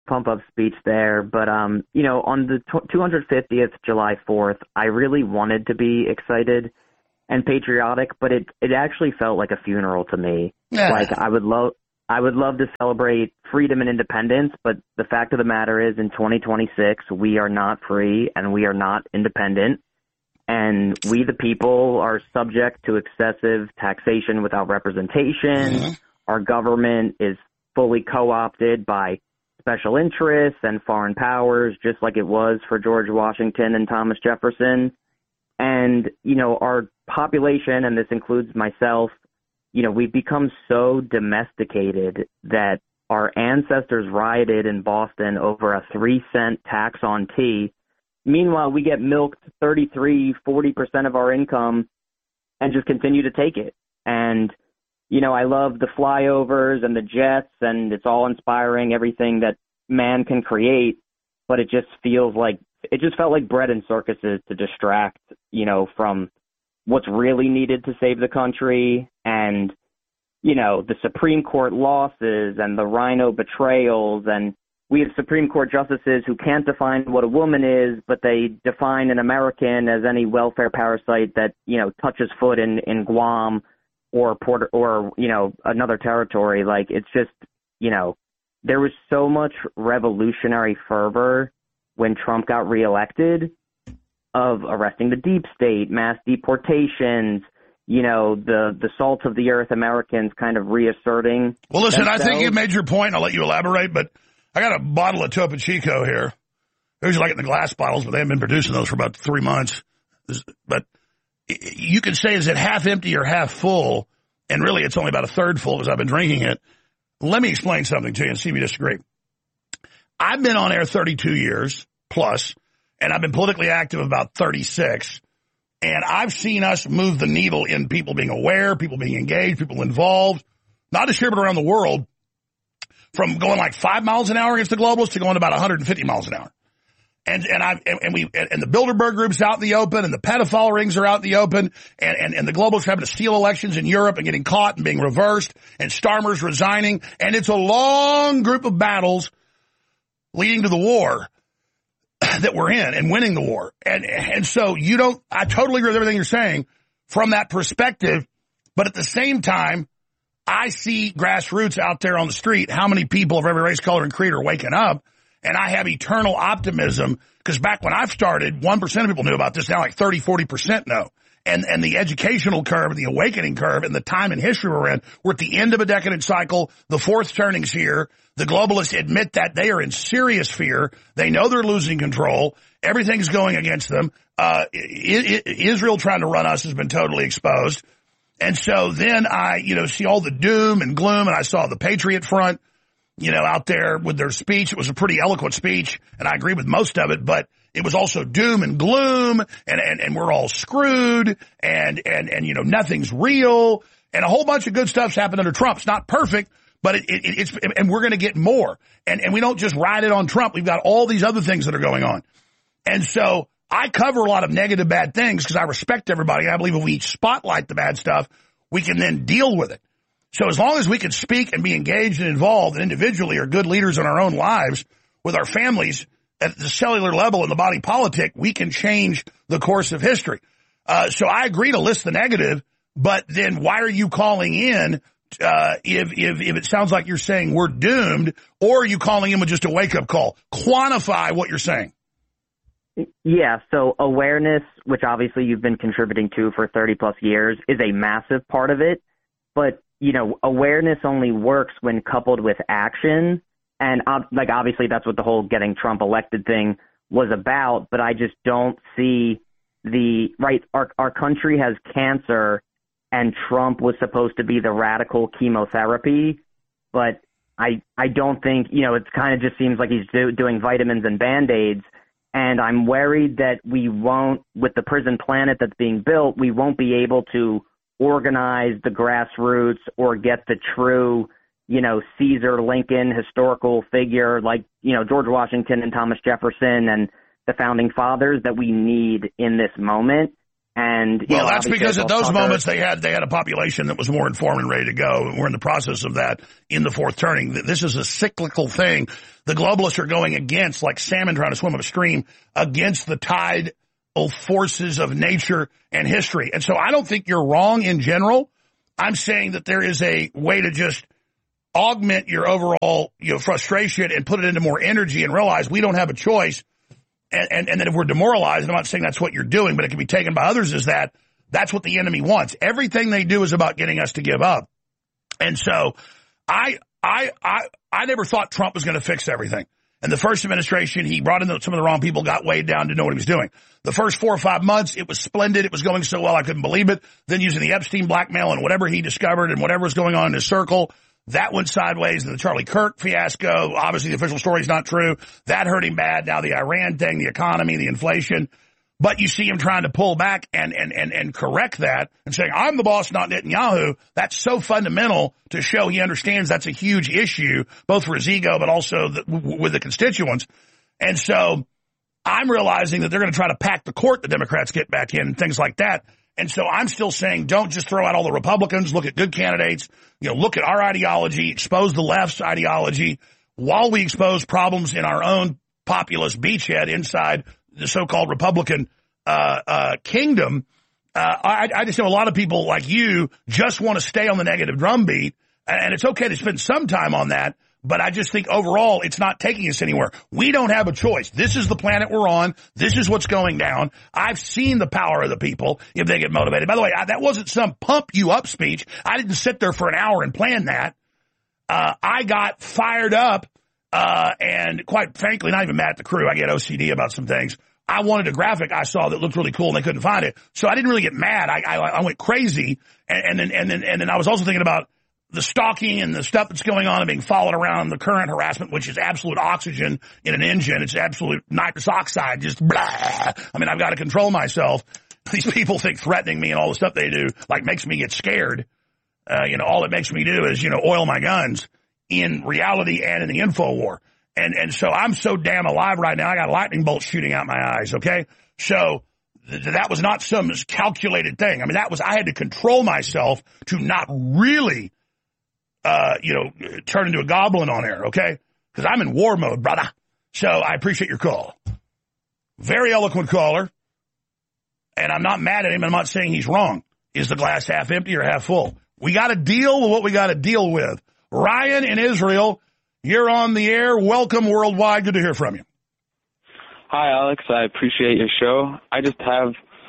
pump up speech there, but on the 250th July 4th, I really wanted to be excited and patriotic, but it actually felt like a funeral to me. Yeah. Like I would love to celebrate freedom and independence, but the fact of the matter is in 2026 we are not free and we are not independent, and we the people are subject to excessive taxation without representation. Mm-hmm. Our government is fully co-opted by special interests and foreign powers, just like it was for George Washington and Thomas Jefferson. And, our population, and this includes myself, we've become so domesticated that our ancestors rioted in Boston over a 3-cent tax on tea. Meanwhile, we get milked 40% of our income and just continue to take it. And, I love the flyovers and the jets, and it's all inspiring, everything that man can create, but it just felt like bread and circuses to distract, from what's really needed to save the country. And, the Supreme Court losses and the rhino betrayals, and we have Supreme Court justices who can't define what a woman is, but they define an American as any welfare parasite that, touches foot in Guam or another territory. Like, it's just, there was so much revolutionary fervor when Trump got reelected of arresting the deep state, mass deportations, the salt of the earth Americans kind of reasserting. Well, listen, themselves. I think you made your point. I'll let you elaborate, but I got a bottle of Topo Chico here. They're usually like in the glass bottles, but they haven't been producing those for about 3 months. But you could say, is it half empty or half full? And really, it's only about a third full because I've been drinking it. Let me explain something to you and see if you disagree. I've been on air 32 years plus, and I've been politically active about 36. And I've seen us move the needle in people being aware, people being engaged, people involved, not just here but around the world, from going like 5 miles an hour against the globalists to going about 150 miles an hour. And the Bilderberg group's out in the open, and the pedophile rings are out in the open, and the globalists are having to steal elections in Europe and getting caught and being reversed, and Starmer's resigning, and it's a long group of battles leading to the war that we're in and winning the war. And so I totally agree with everything you're saying from that perspective, but at the same time, I see grassroots out there on the street, how many people of every race, color, and creed are waking up. And I have eternal optimism because back when I've started, 1% of people knew about this. Now like 30-40% know. And the educational curve, the awakening curve, and the time in history we're in, we're at the end of a decadent cycle. The fourth turning's here. The globalists admit that they are in serious fear. They know they're losing control. Everything's going against them. Israel trying to run us has been totally exposed. And so then I, see all the doom and gloom, and I saw the Patriot Front, out there with their speech. It was a pretty eloquent speech, and I agree with most of it, but it was also doom and gloom, and we're all screwed, and nothing's real, and a whole bunch of good stuff's happened under Trump. It's not perfect, but it's and we're going to get more. And we don't just ride it on Trump. We've got all these other things that are going on. And so I cover a lot of negative, bad things because I respect everybody. I believe if we each spotlight the bad stuff, we can then deal with it. So as long as we can speak and be engaged and involved and individually are good leaders in our own lives with our families at the cellular level in the body politic, we can change the course of history. So I agree to list the negative, but then why are you calling in if it sounds like you're saying we're doomed, or are you calling in with just a wake-up call? Quantify what you're saying. Yeah, so awareness, which obviously you've been contributing to for 30-plus years, is a massive part of it. But, awareness only works when coupled with action. And, obviously that's what the whole getting Trump elected thing was about. But I just don't see our country has cancer, and Trump was supposed to be the radical chemotherapy. But I don't think, it kind of just seems like he's doing vitamins and Band-Aids. And I'm worried that we won't, with the prison planet that's being built, we won't be able to organize the grassroots or get the true, Caesar, Lincoln, historical figure like, George Washington and Thomas Jefferson and the founding fathers that we need in this moment. And well, that's because at those moments they had a population that was more informed and ready to go, and we're in the process of that in the fourth turning. This is a cyclical thing. The globalists are going against, like salmon trying to swim upstream, against the tide of forces of nature and history. And so I don't think you're wrong in general. I'm saying that there is a way to just augment your overall frustration and put it into more energy and realize we don't have a choice. And then if we're demoralized, I'm not saying that's what you're doing, but it can be taken by others as that's what the enemy wants. Everything they do is about getting us to give up. And so I never thought Trump was going to fix everything. And the first administration, he brought in some of the wrong people, got weighed down, didn't know what he was doing. The first 4 or 5 months, it was splendid. It was going so well, I couldn't believe it. Then using the Epstein blackmail and whatever he discovered and whatever was going on in his circle, that went sideways. The Charlie Kirk fiasco, obviously the official story is not true. That hurt him bad. Now the Iran thing, the economy, the inflation. But you see him trying to pull back and correct that and saying, I'm the boss, not Netanyahu. That's so fundamental to show he understands that's a huge issue, both for his ego, but also with the constituents. And so I'm realizing that they're going to try to pack the court, the Democrats get back in and things like that. And so I'm still saying don't just throw out all the Republicans. Look at good candidates. Look at our ideology, expose the left's ideology while we expose problems in our own populist beachhead inside the so-called Republican kingdom. I just know a lot of people like you just want to stay on the negative drumbeat, and it's okay to spend some time on that. But I just think overall it's not taking us anywhere. We don't have a choice. This is the planet we're on. This is what's going down. I've seen the power of the people if they get motivated. By the way, that wasn't some pump you up speech. I didn't sit there for an hour and plan that. I got fired up, and quite frankly, not even mad at the crew. I get OCD about some things. I wanted a graphic I saw that looked really cool and they couldn't find it. So I didn't really get mad. I went crazy. And then I was also thinking about the stalking and the stuff that's going on and being followed around, the current harassment, which is absolute oxygen in an engine. It's absolute nitrous oxide, just blah. I mean, I've got to control myself. These people think threatening me and all the stuff they do, like, makes me get scared. All it makes me do is, oil my guns in reality and in the info war. And so I'm so damn alive right now. I got lightning bolts shooting out my eyes. Okay. So that was not some calculated thing. I mean, I had to control myself to not really, turn into a goblin on air, okay? Because I'm in war mode, brother. So I appreciate your call. Very eloquent caller. And I'm not mad at him. I'm not saying he's wrong. Is the glass half empty or half full? We got to deal with what we got to deal with. Ryan in Israel, you're on the air. Welcome worldwide. Good to hear from you. Hi, Alex. I appreciate your show. I just have,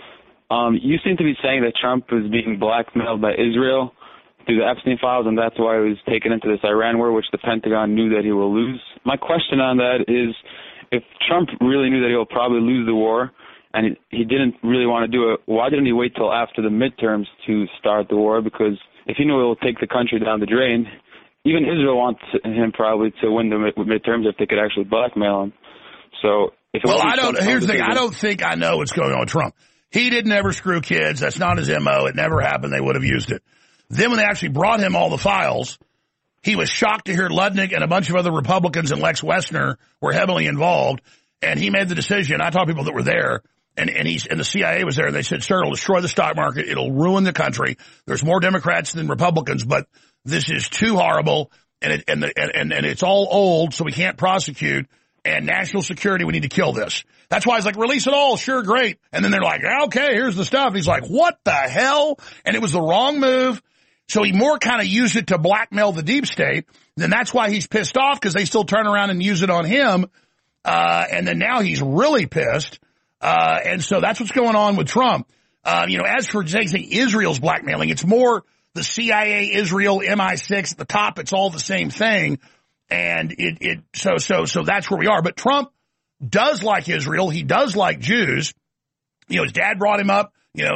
you seem to be saying that Trump is being blackmailed by Israel through the Epstein files, and that's why he was taken into this Iran war, which the Pentagon knew that he will lose. My question on that is, if Trump really knew that he'll probably lose the war, and he didn't really want to do it, why didn't he wait till after the midterms to start the war? Because if he knew it will take the country down the drain, even Israel wants him probably to win the midterms if they could actually blackmail him. So, here's the thing. I don't think I know what's going on with Trump. He didn't ever screw kids. That's not his MO. It never happened. They would have used it. Then when they actually brought him all the files, he was shocked to hear Ludnick and a bunch of other Republicans and Lex Wessner were heavily involved. And he made the decision. I talked to people that were there, and the CIA was there. And they said, sir, it'll destroy the stock market. It'll ruin the country. There's more Democrats than Republicans, but this is too horrible. And it's all old, so we can't prosecute. And national security, we need to kill this. That's why he's like, release it all. Sure, great. And then they're like, okay, here's the stuff. He's like, what the hell? And it was the wrong move. So he more kind of used it to blackmail the deep state. Then that's why he's pissed off, because they still turn around and use it on him. And then now he's really pissed. And so that's what's going on with Trump. As for saying Israel's blackmailing, it's more the CIA, Israel, MI6 at the top. It's all the same thing. And so that's where we are. But Trump does like Israel. He does like Jews. His dad brought him up.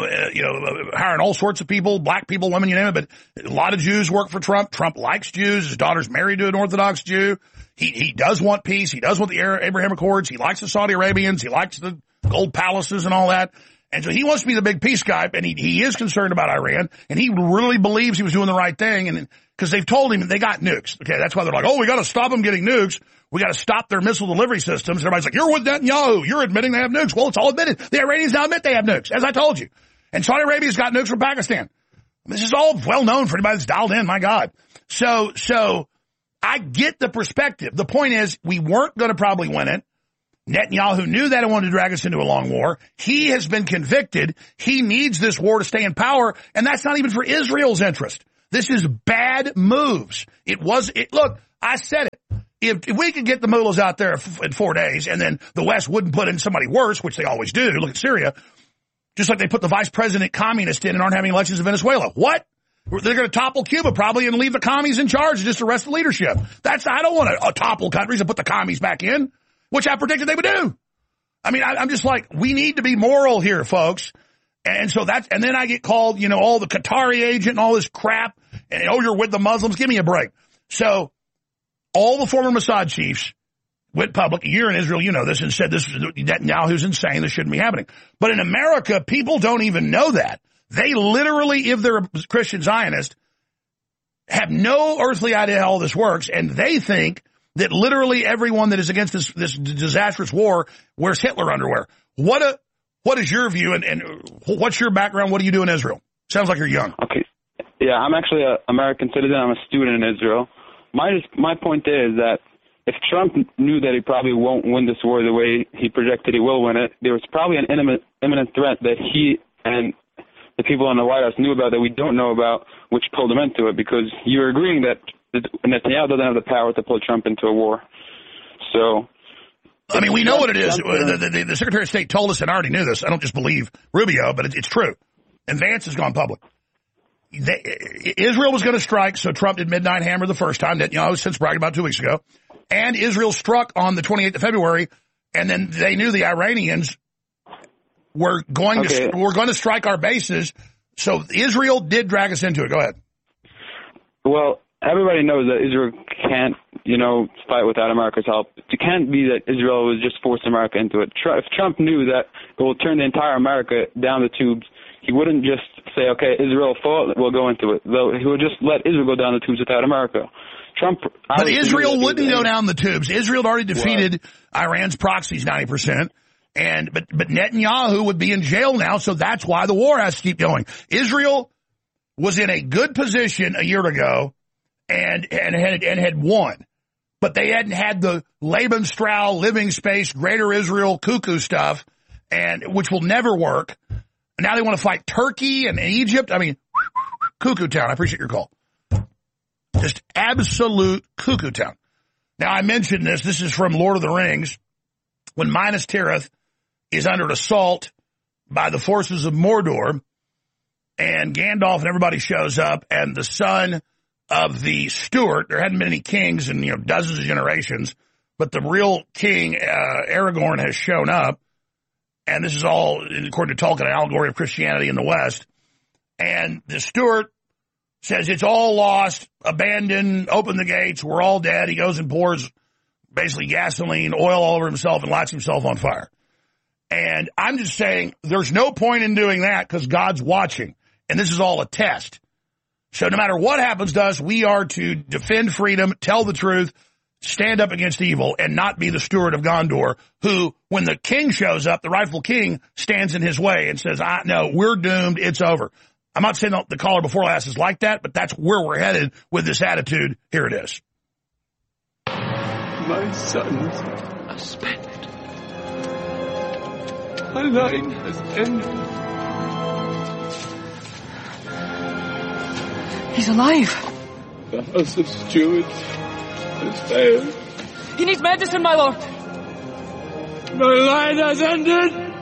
Hiring all sorts of people, black people, women, you name it. But a lot of Jews work for Trump. Trump likes Jews. His daughter's married to an Orthodox Jew. He does want peace. He does want the Abraham Accords. He likes the Saudi Arabians. He likes the gold palaces and all that. And so he wants to be the big peace guy, and he is concerned about Iran, and he really believes he was doing the right thing. And because they've told him they got nukes. Okay, that's why they're like, oh, we got to stop them getting nukes. We got to stop their missile delivery systems. And everybody's like, you're with Netanyahu. You're admitting they have nukes. Well, it's all admitted. The Iranians now admit they have nukes, as I told you. And Saudi Arabia's got nukes from Pakistan. This is all well known for anybody that's dialed in, my God. So I get the perspective. The point is, we weren't going to probably win it. Netanyahu knew that and wanted to drag us into a long war. He has been convicted. He needs this war to stay in power, and that's not even for Israel's interest. This is bad moves. Look, I said it. If we could get the mullahs out there in 4 days, and then the West wouldn't put in somebody worse, which they always do, look at Syria, just like they put the vice president communist in and aren't having elections in Venezuela. What? They're going to topple Cuba probably and leave the commies in charge and just arrest the leadership. I don't want to topple countries and put the commies back in, which I predicted they would do. I mean, I'm just like, we need to be moral here, folks. And so and then I get called, all the Qatari agent and all this crap. And, you're with the Muslims. Give me a break. So all the former Mossad chiefs went public a year in Israel, this, and said Netanyahu's insane. This shouldn't be happening. But in America, people don't even know that. They literally, if they're a Christian Zionist, have no earthly idea how all this works, and they think that literally everyone that is against this disastrous war wears Hitler underwear. What is your view, and what's your background? What do you do in Israel? Sounds like you're young. Okay. Yeah, I'm actually an American citizen. I'm a student in Israel. My point is that if Trump knew that he probably won't win this war the way he projected he will win it, there was probably an imminent threat that he and the people in the White House knew about that we don't know about, which pulled him into it, because you're agreeing that Netanyahu doesn't have the power to pull Trump into a war. So, I mean, we know what it is. The Secretary of State told us, and I already knew this. I don't just believe Rubio, but it's true. And Vance has gone public. Israel was going to strike, so Trump did Midnight Hammer the first time. Netanyahu since bragged about 2 weeks ago. And Israel struck on the 28th of February, and then they knew the Iranians were going to strike our bases. So Israel did drag us into it. Go ahead. Well, everybody knows that Israel can't, fight without America's help. It can't be that Israel would just force America into it. If Trump knew that it will turn the entire America down the tubes, he wouldn't just say, okay, Israel fought, we'll go into it. Though he would just let Israel go down the tubes without America. But Israel wouldn't go down the tubes. Israel had already defeated Iran's proxies 90%. But Netanyahu would be in jail now, so that's why the war has to keep going. Israel was in a good position a year ago and had won. But they hadn't had the Lebensraum, living space, Greater Israel, cuckoo stuff, which will never work. Now they want to fight Turkey and Egypt. I mean, cuckoo town. I appreciate your call. Just absolute cuckoo town. Now, I mentioned this. This is from Lord of the Rings. When Minas Tirith is under assault by the forces of Mordor, and Gandalf and everybody shows up, and the son of the Stewart, there hadn't been any kings in dozens of generations, but the real king, Aragorn, has shown up, and this is all, according to Tolkien, an allegory of Christianity in the West, and the Stewart says it's all lost, abandoned, open the gates, we're all dead. He goes and pours basically gasoline, oil all over himself, and lights himself on fire. And I'm just saying there's no point in doing that because God's watching. And this is all a test. So no matter what happens to us, we are to defend freedom, tell the truth, stand up against evil, and not be the steward of Gondor, who, when the king shows up, the rightful king stands in his way and says, no, we're doomed, it's over. I'm not saying the caller before last is like that, but that's where we're headed with this attitude. Here it is. My sons are spent. My line has ended. He's alive. The House of Stewards has failed. He needs medicine, my lord. My line has ended.